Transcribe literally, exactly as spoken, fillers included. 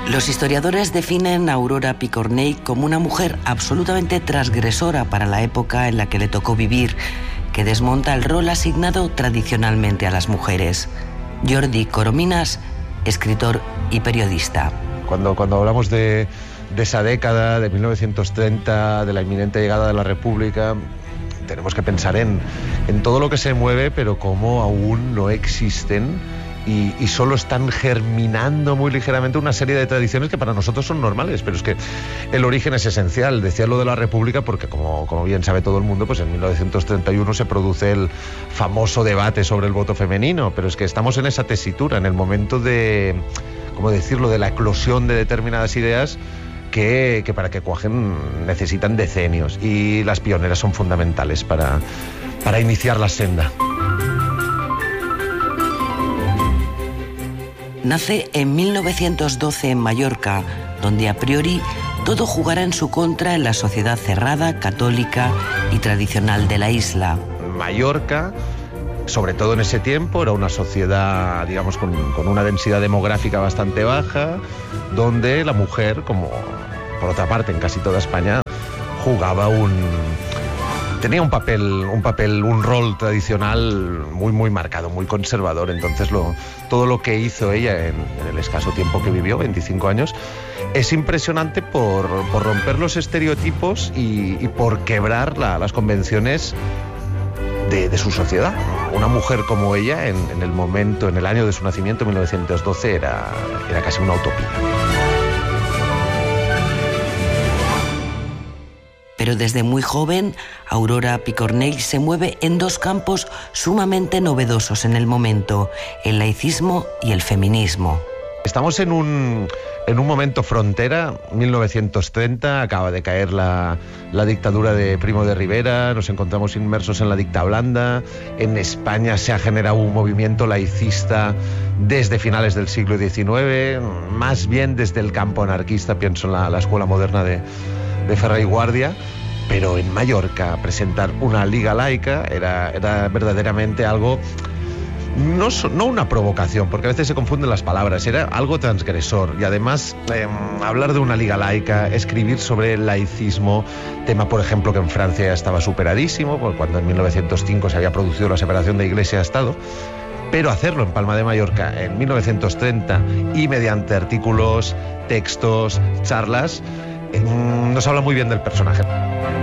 Los historiadores definen a Aurora Picornell como una mujer absolutamente transgresora para la época en la que le tocó vivir, que desmonta el rol asignado tradicionalmente a las mujeres. Jordi Corominas, escritor y periodista. Cuando, cuando hablamos de, de esa década, de mil novecientos treinta, de la inminente llegada de la República, tenemos que pensar en, en todo lo que se mueve, pero cómo aún no existen y, y solo están germinando muy ligeramente una serie de tradiciones que para nosotros son normales, pero es que el origen es esencial. Decía lo de la República porque, como, como bien sabe todo el mundo, pues en mil novecientos treinta y uno se produce el famoso debate sobre el voto femenino, pero es que estamos en esa tesitura, en el momento de, ¿cómo decirlo?, de la eclosión de determinadas ideas que, que para que cuajen necesitan decenios, y las pioneras son fundamentales para, para iniciar la senda. Nace en mil novecientos doce en Mallorca, donde a priori todo jugará en su contra en la sociedad cerrada, católica y tradicional de la isla. Mallorca, sobre todo en ese tiempo, era una sociedad, digamos, con, con una densidad demográfica bastante baja, donde la mujer, como por otra parte en casi toda España, jugaba un... tenía un papel, un papel, un rol tradicional muy, muy marcado, muy conservador. Entonces, lo, todo lo que hizo ella en, en el escaso tiempo que vivió, veinticinco años, es impresionante por, por romper los estereotipos y, y por quebrar la, las convenciones de, de su sociedad. Una mujer como ella, en, en el momento, en el año de su nacimiento, mil novecientos doce, era, era casi una utopía. Pero desde muy joven, Aurora Picornell se mueve en dos campos sumamente novedosos en el momento: el laicismo y el feminismo. Estamos en un, en un momento frontera. mil novecientos treinta, acaba de caer la, la dictadura de Primo de Rivera, nos encontramos inmersos en la dictablanda. En España se ha generado un movimiento laicista desde finales del siglo diecinueve, más bien desde el campo anarquista, pienso en la, la escuela moderna de de Ferrer y Guardia, pero en Mallorca presentar una liga laica era, era verdaderamente algo, no, no una provocación, porque a veces se confunden las palabras, era algo transgresor. Y además eh, hablar de una liga laica, escribir sobre el laicismo, tema por ejemplo que en Francia ya estaba superadísimo, cuando en mil novecientos cinco se había producido la separación de Iglesia y Estado, pero hacerlo en Palma de Mallorca en mil novecientos treinta y mediante artículos, textos, charlas, nos habla muy bien del personaje.